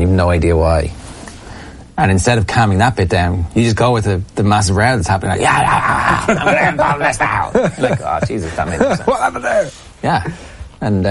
you've no idea why. And instead of calming that bit down, you just go with the massive row that's happening. Like, I'm going to bottle this now. You're like, oh, Jesus, that made no sense. What happened there? Yeah. And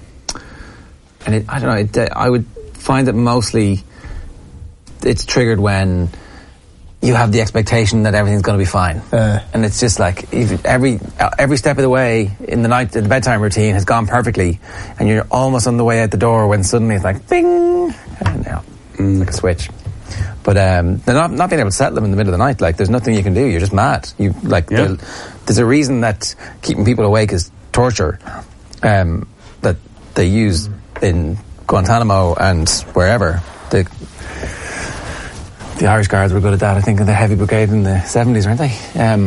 I don't know, I would find that mostly it's triggered when you have the expectation that everything's going to be fine. And it's just like, every step of the way in the night, the bedtime routine has gone perfectly, and you're almost on the way out the door when suddenly it's like, bing! And now, it's like a switch. But they're not being able to settle them in the middle of the night. Like, there's nothing you can do. You're just mad. There's a reason that keeping people awake is torture. That they use in Guantanamo and wherever. The Irish Guards were good at that. I think in the Heavy Brigade in the 70s, weren't they?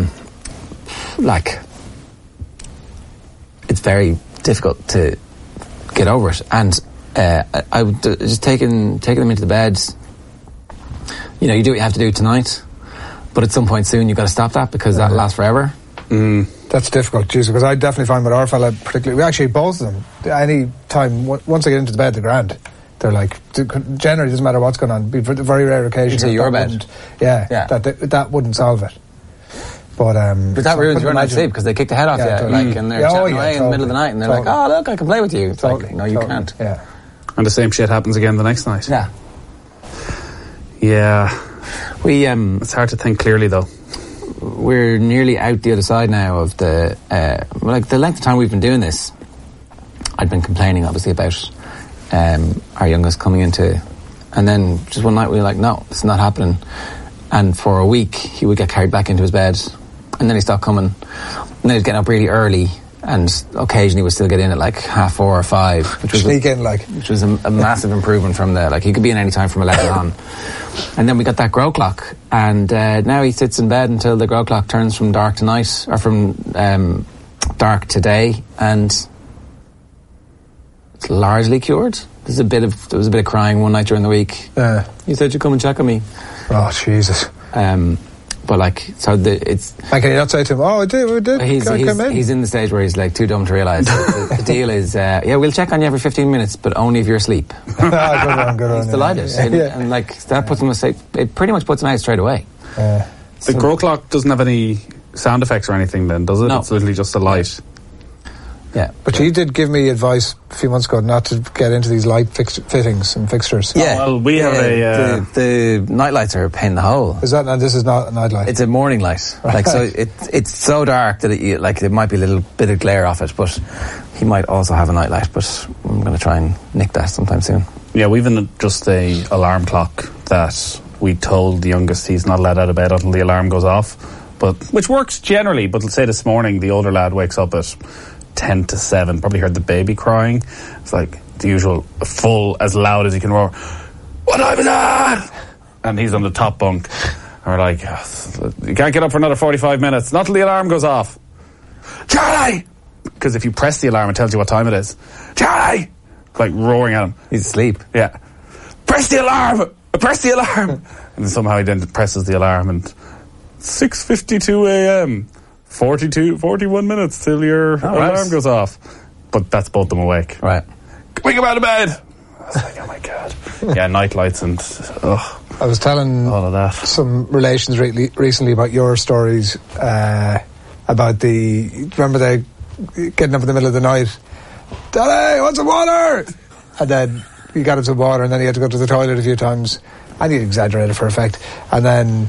It's very difficult to get over it. And I would just taking them into the bed. You know, you do what you have to do tonight, but at some point soon you've got to stop that, because that lasts forever. That's difficult, Jesus, because I definitely find with our fella particularly, actually both of them, any time, once they get into the bed, they're grand. They're like, generally doesn't matter what's going on, for the very rare occasion. Into your bed. That wouldn't solve it. But that ruins your night's sleep, because they kick the head off you, and they're chatting away in the middle of the night, and they're like, oh, look, I can play with you. It's like, no, you can't. Yeah. And the same shit happens again the next night. Yeah. Yeah. It's hard to think clearly, though. We're nearly out the other side now of the length of time we've been doing this. I'd been complaining, obviously, about our youngest coming into, and then just one night we were like, no, it's not happening. And for a week he would get carried back into his bed, and then he stopped coming, and then he'd get up really early, and occasionally would still get in at like 4:30 or 5, which was which was a massive improvement from he could be in any time from 11 on. And then we got that grow clock, and now he sits in bed until the grow clock turns from dark to night, or from dark to day, and it's largely cured. There was a bit of crying one night during the week. He said, "You come and check on me." Oh, Jesus. But it's. And can you not say to him, "Oh, I did. He's in the stage where he's like too dumb to realise. The deal is, we'll check on you every 15 minutes, but only if you're asleep. Good on. He's delighted, and that puts him aside. It pretty much puts him out straight away. The grow clock doesn't have any sound effects or anything, then, does it? No. It's literally just a light. Yeah, but you did give me advice a few months ago not to get into these light fittings and fixtures. Yeah, well, we have the night lights are a pain in the hole. Is that? And this is not a night light. It's a morning light. Like, so it's so dark that it might be a little bit of glare off it. But he might also have a night light. But I'm going to try and nick that sometime soon. Yeah, we've just a alarm clock that we told the youngest he's not allowed out of bed until the alarm goes off. Which works generally. But let's say this morning the older lad wakes up at 10 to 7, probably heard the baby crying. It's like the usual, full, as loud as he can roar, "What time is that?" And he's on the top bunk. And we're like, "You can't get up for another 45 minutes, not till the alarm goes off." "Charlie!" Because if you press the alarm, it tells you what time it is. "Charlie!" Like roaring at him. He's asleep. Yeah. "Press the alarm! Press the alarm!" And then somehow he then presses the alarm, and 6:52 a.m. 41 minutes till your alarm goes off. But that's both them awake. Right. Wake up out of bed! I was like, oh my God. Yeah, night lights and... I was telling all of that. Some relations recently about your stories, about remember they getting up in the middle of the night, "Daddy, want some water?" And then you got him some water, and then he had to go to the toilet a few times, and he'd exaggerated for effect, and then...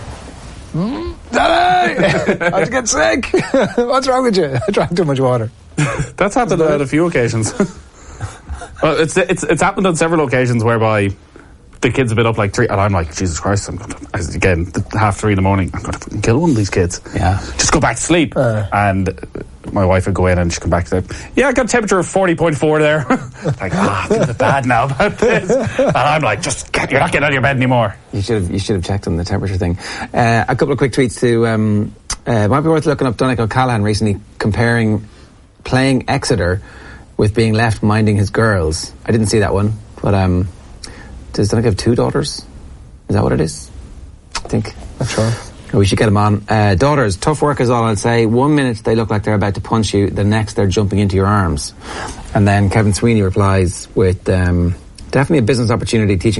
"Daddy, I get sick. What's wrong with you? I drank too much water." That's happened on a few occasions. Well, it's happened on several occasions whereby the kids have been up like 3, and I'm like, Jesus Christ, again, 3:30 in the morning, I'm going to fucking kill one of these kids. Yeah. Just go back to sleep. And my wife would go in and she'd come back to I got a temperature of 40.4 there. Like, I feel a bit bad now about this. And I'm like, you're not getting out of your bed anymore. You should have checked on the temperature thing. A couple of quick tweets to, might be worth looking up Donnacha O'Callaghan recently comparing playing Exeter with being left minding his girls. I didn't see that one, but does Donnacha have 2 daughters? Is that what it is? I think. Not sure. We should get them on. Daughters, tough work is all I'll say. 1 minute they look like they're about to punch you, the next they're jumping into your arms. And then Kevin Sweeney replies with, definitely a business opportunity teaching